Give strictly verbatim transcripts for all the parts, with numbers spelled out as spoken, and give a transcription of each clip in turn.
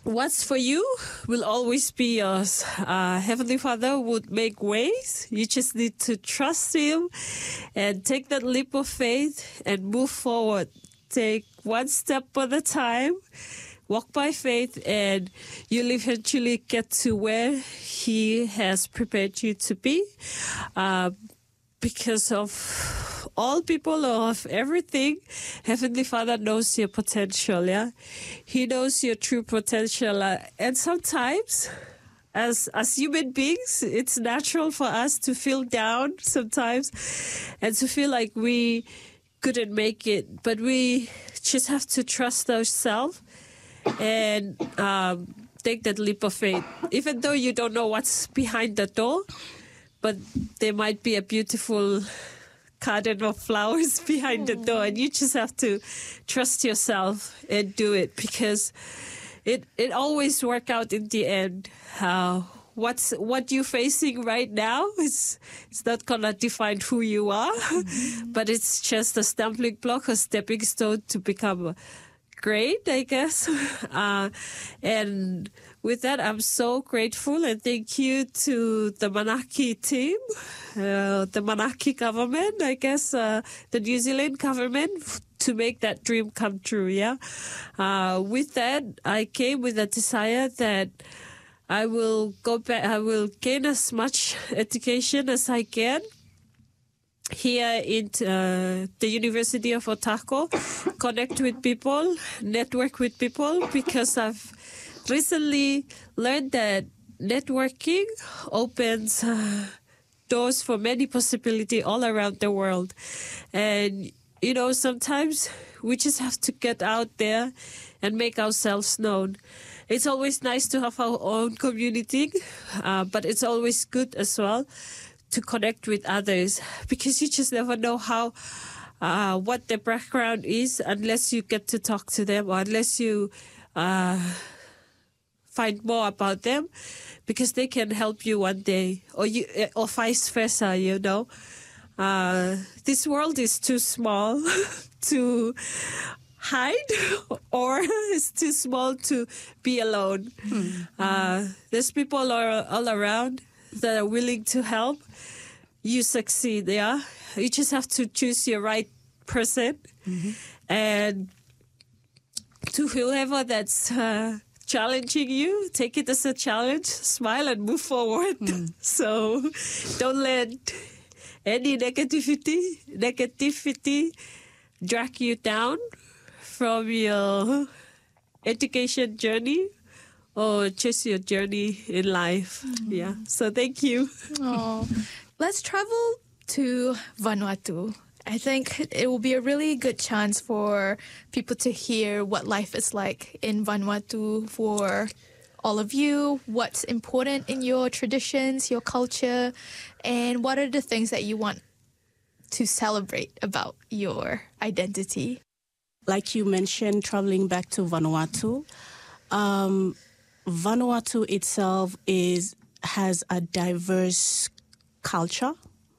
what's for you will always be yours. Uh, Heavenly Father would make ways. You just need to trust Him and take that leap of faith and move forward. Take one step at a time. Walk by faith, and you'll eventually get to where He has prepared you to be. Uh, because of all people or of everything, Heavenly Father knows your potential, yeah? He knows your true potential. Uh, and sometimes, as as human beings, it's natural for us to feel down sometimes and to feel like we couldn't make it. But we just have to trust ourselves and um, take that leap of faith. Even though you don't know what's behind the door, but there might be a beautiful garden of flowers behind the door, and you just have to trust yourself and do it, because it it always works out in the end. Uh, what's what you're facing right now is it's not gonna define who you are, mm-hmm. but it's just a stumbling block, a stepping stone to become a great, I guess. Uh, and with that, I'm so grateful, and thank you to the Manaki team, uh, the Manaki government, I guess, uh, the New Zealand government, f- to make that dream come true, yeah? Uh, with that, I came with a desire that I will go back, I will gain as much education as I can here in uh, the University of Otago, connect with people, network with people, because I've recently learned that networking opens uh, doors for many possibilities all around the world. And, you know, sometimes we just have to get out there and make ourselves known. It's always nice to have our own community, uh, but it's always good as well to connect with others, because you just never know how, uh, what their background is unless you get to talk to them, or unless you uh, find more about them, because they can help you one day, or you, or vice versa. You know, uh, this world is too small to hide, or it's too small to be alone. Hmm. Uh, there's people all, all around that are willing to help you succeed, yeah? You just have to choose your right person. Mm-hmm. And to whoever that's uh, challenging you, take it as a challenge, smile and move forward. Mm. So don't let any negativity, negativity drag you down from your education journey, or just your journey in life. Mm. Yeah. So thank you. Oh, let's travel to Vanuatu. I think it will be a really good chance for people to hear what life is like in Vanuatu for all of you, what's important in your traditions, your culture, and what are the things that you want to celebrate about your identity. Like you mentioned, traveling back to Vanuatu, um, Vanuatu itself is has a diverse culture.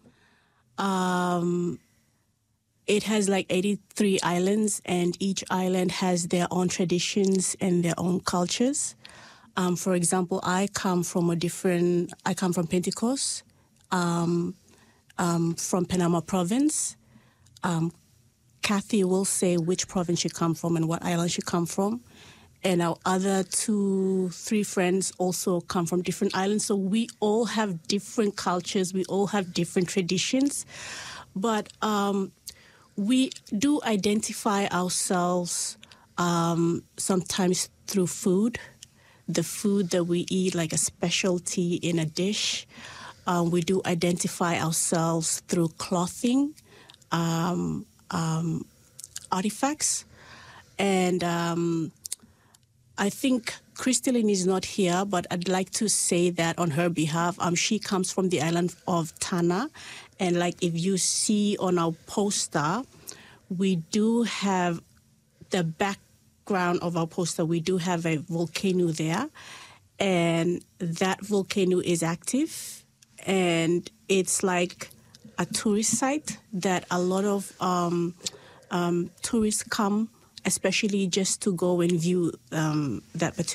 Um, it has like eighty-three islands, and each island has their own traditions and their own cultures. Um, for example, I come from a different, I come from Pentecost, um, um, from Panama province. Um, Kathy will say which province she come from and what island she come from. And our other two, three friends also come from different islands. So we all have different cultures. We all have different traditions. But um, we do identify ourselves um, sometimes through food. The food that we eat, like a specialty in a dish. Um, we do identify ourselves through clothing, um, um, artifacts. And um, I think Crystalline is not here, but I'd like to say that on her behalf, um, she comes from the island of Tanna. And like if you see on our poster, we do have the background of our poster, we do have a volcano there. And that volcano is active. And it's like a tourist site that a lot of um, um, tourists come, especially just to go and view um, that particular